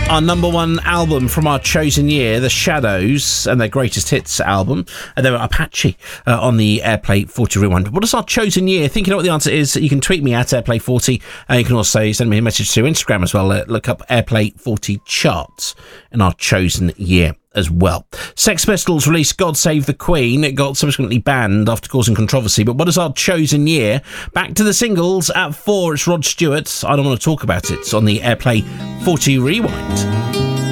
Our number one album from our chosen year, The Shadows, and their greatest hits album. They were Apache on the Airplay 40 Rewind. What is our chosen year? Think you know what the answer is? You can tweet me at Airplay 40, and you can also send me a message to Instagram as well. Look up Airplay 40 charts in our chosen year as well. Sex Pistols released God Save the Queen. It got subsequently banned after causing controversy. But what is our chosen year? Back to the singles at 4. It's Rod Stewart. I Don't Want to Talk About It on the Airplay 40 Rewind.